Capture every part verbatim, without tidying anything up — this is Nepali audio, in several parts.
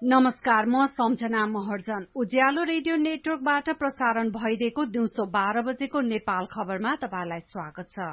नमस्कार, म सम्झना महर्जन। उज्यालो रेडियो नेटवर्कबाट प्रसारण भइरहेको दिउँसो बाह्र बजेको नेपाल खबरमा तपाईलाई स्वागत छ।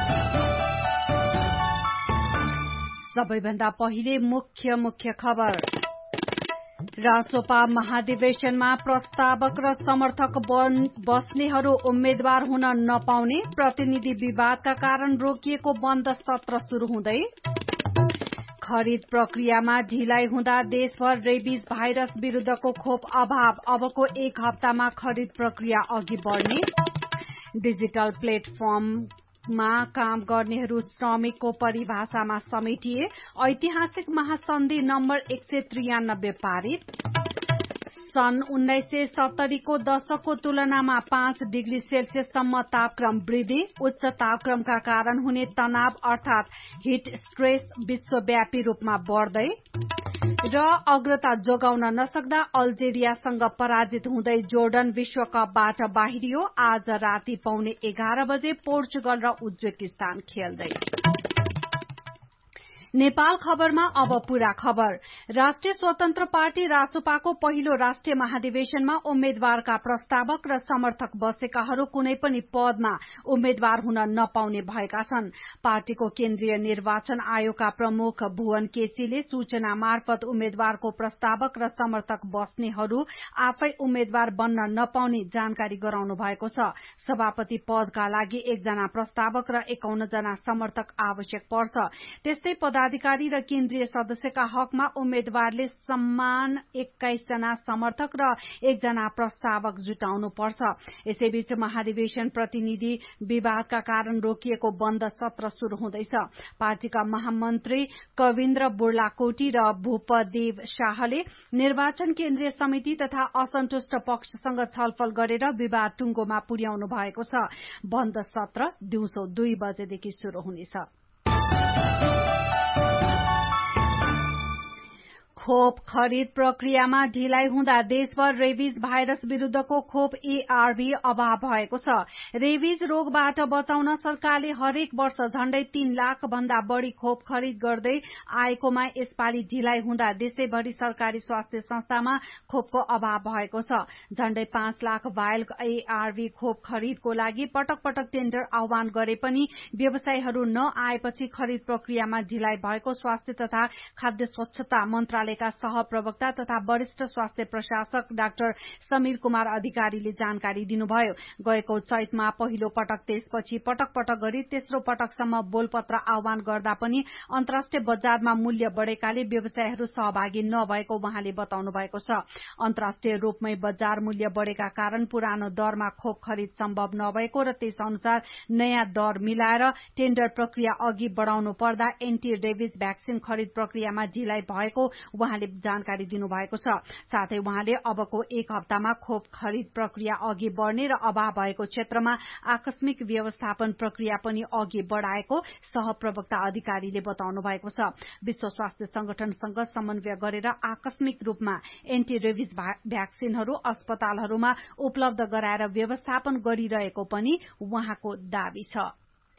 सबैभन्दा पहिले मुख्य मुख्य खबर। रासोपा महाधिवेशनमा प्रस्तावक र समर्थक बस्नेहरू उम्मेद्वार हुन नपाउने, प्रतिनिधि विवादका कारण रोकिएको बन्द सत्र शुरू हुँदै। खरिद प्रक्रियामा ढिलाइ हुँदा देशभर रेबिज भाइरस विरूद्धको खोप अभाव, अबको एक हप्तामा खरिद प्रक्रिया अघि बढ़ने। डिजिटल प्लेटफर्ममा काम गर्नेहरू श्रमिकको परिभाषामा समेटिए, ऐतिहासिक महासन्धि नम्बर एक सय त्रियानब्बे पारित। सन् उन्नाइस सय सत्तरीको दशकको तुलनामा पाँच डिग्री सेल्सियससम्म तापक्रम वृद्धि, उच्च तापक्रमका कारण हुने तनाव अर्थात हिट स्ट्रेस विश्वव्यापी रूपमा बढ्दै। र अग्रता जोगाउन नसक्दा अल्जेरियासँग पराजित हुँदै जोर्डन विश्वकपबाट बाहिरियो। आज राति पौने एघार बजे पोर्चुगल र उज्बेकिस्तान खेल्दै। नेपाल खबरमा अब पूरा खबर। राष्ट्रिय स्वतन्त्र पार्टी रासोपाको पहिलो राष्ट्रिय महाधिवेशनमा उम्मेद्वारका प्रस्तावक र समर्थक बसेकाहरू कुनै पनि पदमा उम्मेद्वार हुन नपाउने भएका छन्। पार्टीको केन्द्रीय निर्वाचन आयोगका प्रमुख भुवन केसीले सूचना मार्फत उम्मेद्वारको प्रस्तावक र समर्थक बस्नेहरू आफै उम्मेद्वार बन्न नपाउने जानकारी गराउनु भएको छ। सभापति पदका लागि एकजना प्रस्तावक र एकाउन्न जना समर्थक आवश्यक पर्छ। त्यस्तै पदाधिकारी र केन्द्रीय सदस्यका हकमा उम्मेद्वारले समान एक्काइस जना समर्थक र एकजना प्रस्तावक जुटाउनु पर्छ। यसैबीच महाधिवेशन प्रतिनिधि विवादका कारण रोकिएको बन्द सत्र शुरू हुँदैछ। पार्टीका महामन्त्री कविन्द्र बुर्लाकोटी र भूपदेव शाहले निर्वाचन केन्द्रीय समिति तथा असन्तुष्ट पक्षसँग छलफल गरेर विवाद टुंगोमा पुर्याउनु भएको छ। बन्द सत्र दिउँसो दुई बजेदेखि शुरू हुनेछ। खोप खरिद प्रक्रियामा ढिलाइ हुँदा देशभर रेबिज भाइरस विरूद्धको खोप एआरभी अभाव भएको छ। रेबिज रोगबाट बचाउन सरकारले हरेक वर्ष झण्डै तीन लाख भन्दा बढ़ी खोप खरिद गर्दै आएकोमा यसपालि ढिलाइ हुँदा देशैभरि सरकारी स्वास्थ्य संस्थामा खोपको अभाव भएको छ। झण्डै पाँच लाख भाइल एआरभी खोप खरिदको लागि पटक पटक टेन्डर आह्वान गरे पनि व्यवसायीहरू नआएपछि खरिद प्रक्रियामा ढिलाइ भएको स्वास्थ्य तथा खाद्य स्वच्छता मन्त्रालय का सहप्रवक्ता तथा वरिष्ठ स्वास्थ्य प्रशासक डाक्टर समीर कुमार अधिकारीले जानकारी दिनुभयो। गएको चैतमा पहिलो पटक त्यसपछि पटक पटक गरी तेस्रो पटकसम्म बोलपत्र आह्वान गर्दा पनि अन्तर्राष्ट्रिय बजारमा मूल्य बढ़ेकाले व्यवसायीहरू सहभागी नभएको उहाँले बताउनु भएको छ। अन्तर्राष्ट्रिय रूपमै बजार मूल्य बढ़ेका कारण पुरानो दरमा खोप खरिद सम्भव नभएको र त्यस अनुसार नयाँ दर मिलाएर टेन्डर प्रक्रिया अघि बढ़ाउनु पर्दा एन्टी रेबिज भ्याक्सिन खरिद प्रक्रियामा ढिलाइ भएको उहाँले जानकारी दिनुभएको छ। साथै उहाँले अबको एक हप्तामा खोप खरिद प्रक्रिया अघि बढ़ने र अभाव भएको क्षेत्रमा आकस्मिक व्यवस्थापन प्रक्रिया पनि अघि बढ़ाएको सहप्रवक्ता अधिकारीले बताउनु भएको छ। विश्व स्वास्थ्य संगठनसँग समन्वय गरेर आकस्मिक रूपमा एन्टी रेबिज भ्याक्सिनहरू अस्पतालहरूमा उपलब्ध गराएर व्यवस्थापन गरिरहेको पनि उहाँको दावी छ।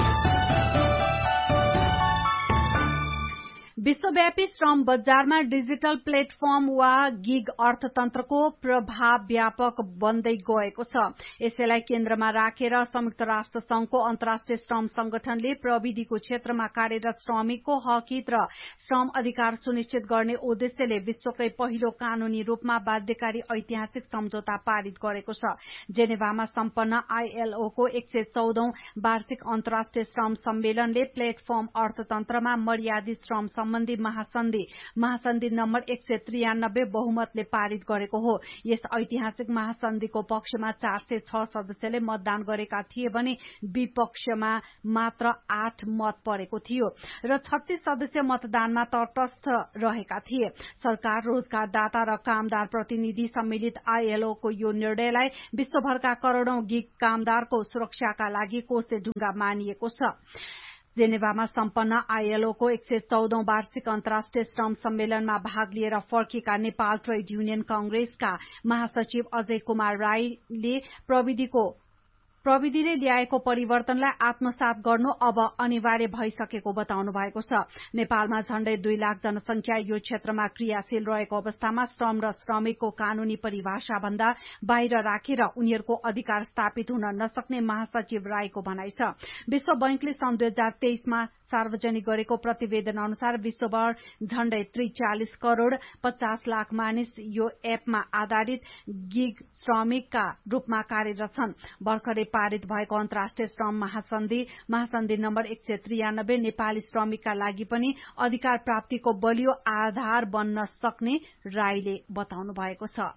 विश्वव्यापी श्रम बजारमा डिजिटल प्लेटफर्म वा गिग अर्थतन्त्रको प्रभाव व्यापक बन्दै गएको छ। यसैलाई केन्द्रमा राखेर संयुक्त राष्ट्र संघको अन्तर्राष्ट्रिय श्रम संगठनले प्रविधिको क्षेत्रमा कार्यरत श्रमिकको हकहित र श्रम अधिकार सुनिश्चित गर्ने उद्देश्यले विश्वकै पहिलो कानूनी रूपमा बाध्यकारी ऐतिहासिक सम्झौता पारित गरेको छ। जेनेभामा सम्पन्न आईएलओको एक सय चौधौं वार्षिक अन्तर्राष्ट्रिय श्रम सम्मेलनले प्लेटफर्म अर्थतन्त्रमा मर्यादित श्रम सम्बन्धी महासन्धि महासन्धि नम्बर एक सय त्रियानब्बे बहुमतले पारित गरेको हो। यस ऐतिहासिक महासन्धिको पक्षमा चार सय छ सदस्यले मतदान गरेका थिए भने विपक्षमा मात्र आठ मत परेको थियो र छत्तीस सदस्य मतदानमा तटस्थ रहेका थिए। सरकार, रोजगारदाता र कामदार प्रतिनिधि सम्मिलित आईएलओको यो निर्णयलाई विश्वभरका करोड़ौं गिग कामदारको सुरक्षाका लागि कोसेढुङ्गा मानिएको छ। जेनेभामा सम्पन्न आईएलओको एक सय चौधौं वार्षिक अन्तर्राष्ट्रिय श्रम सम्मेलनमा भाग लिएर फर्किएका नेपाल ट्रेड युनियन कंग्रेसका महासचिव अजय कुमार राईले प्रविधिको प्रविधिले ल्याएको परिवर्तनलाई आत्मसात गर्नु अब अनिवार्य भइसकेको बताउनु भएको छ। नेपालमा झण्डै दुई लाख जनसंख्या यो क्षेत्रमा क्रियाशील रहेको अवस्थामा श्रम र श्रमिकको कानूनी परिभाषा भन्दा बाहिर राखेर उनीहरूको अधिकार स्थापित हुन नसक्ने महासचिव राईको भनाइ छ। विश्व बैंकले सन् दुई हजार तेइसमा सार्वजनिक गरेको प्रतिवेदन अनुसार विश्वभर झण्डै त्रिचालिस करोड़ पचास लाख मानिस यो एपमा आधारित गिग श्रमिकका रूपमा कार्यरत छन्। भर्खरै पारित भएको अन्तर्राष्ट्रिय श्रम महासन्धि महासन्धि नम्बर एक सय त्रियानब्बे नेपाली श्रमिकका लागि पनि अधिकार प्राप्तिको बलियो आधार बन्न सक्ने राईले बताउनु भएको छ।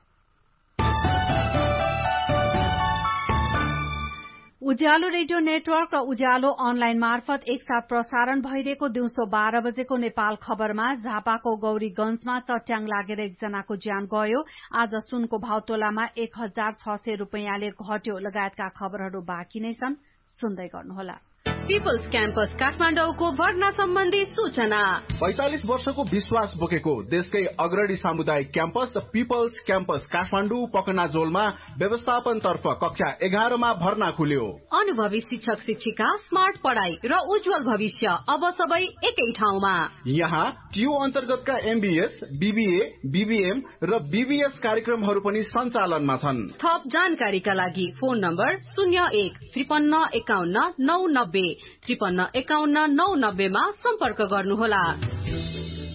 उज्यालो रेडियो नेटवर्क र उज्यालो अनलाइन मार्फत एकसाथ प्रसारण भइरहेको दिउँसो बाह्र बजेको नेपाल खबरमा झापाको गौरीगंजमा चट्याङ लागेर एकजनाको ज्यान गयो। आज सुनको भाव तोलामा एक हजार छ सय रूपियाँले घट्यो लगायतका खबरहरू बाँकी नै छन्, सुन्दै गर्नुहोला। पीपल्स क्याम्पस काठमाडौँको भर्ना सम्बन्धी सूचना। पैंतालिस वर्षको विश्वास बोकेको देशकै अग्रणी सामुदायिक क्याम्पस पीपल्स क्याम्पस काठमाडौँ पकनाजोलमा व्यवस्थापन तर्फ कक्षा एघारमा भर्ना खुल्यो। अनुभवी शिक्षक शिक्षिका, स्मार्ट पढ़ाई र उज्जवल भविष्य अब सबै एकै ठाउँमा। यहाँ टियू अन्तर्गतका एमबीएस, बीबीए, बीबीएम र बीबीएस कार्यक्रमहरू पनि सञ्चालनमा छन्। थप जानकारीका लागि फोन नम्बर शून्य एक त्रिपन्न एकाउन्न नौ नब्बे त्रिपन्न एकाउन्न नौ नब्बेमा सम्पर्क गर्नुहोला।